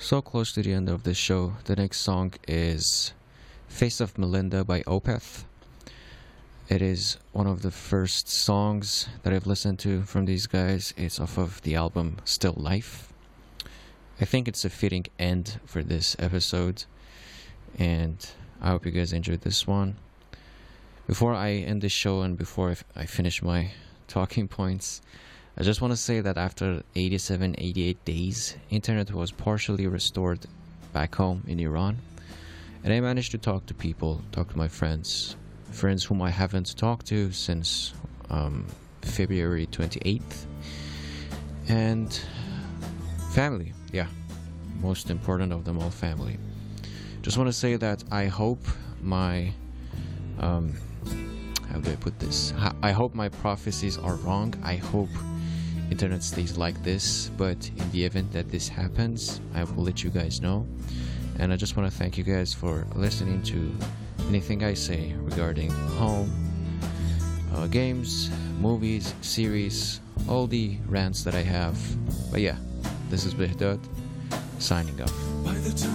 So close to the end of the show. The next song is Face of Melinda by Opeth. It is one of the first songs that I've listened to from these guys. It's off of the album Still Life. I think it's a fitting end for this episode, and I hope you guys enjoyed this one. Before I end the show and before I finish my talking points, I just want to say that after 88 days, internet was partially restored back home in Iran, and I managed to talk to my friends whom I haven't talked to since February 28th, and family, most important of them all, family. Just want to say that I hope my how do I put this? I hope my prophecies are wrong. I hope internet stays like this, but in the event that this happens, I will let you guys know. And I just want to thank you guys for listening to anything I say regarding home, games, movies, series, all the rants that I have. But yeah, this is Bihdad signing off.